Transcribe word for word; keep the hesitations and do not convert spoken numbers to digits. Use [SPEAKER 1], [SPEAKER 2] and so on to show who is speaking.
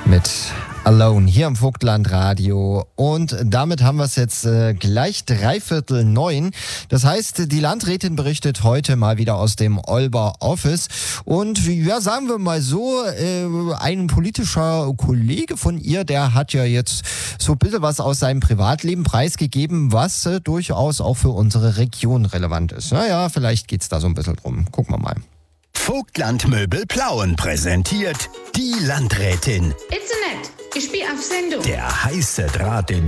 [SPEAKER 1] mit Alone hier im Vogtlandradio. Und damit haben wir es jetzt äh, gleich dreiviertel neun. Das heißt, die Landrätin berichtet heute mal wieder aus dem Olber Office. Und ja, sagen wir mal so, äh, ein politischer Kollege von ihr, der hat ja jetzt so ein bisschen was aus seinem Privatleben preisgegeben, was äh, durchaus auch für unsere Region relevant ist. Naja, vielleicht geht's da so ein bisschen drum. Gucken wir mal.
[SPEAKER 2] Vogtland-Möbel Plauen präsentiert die Landrätin.
[SPEAKER 3] Itze nett, ich bin auf Sendung.
[SPEAKER 2] Der heiße Draht in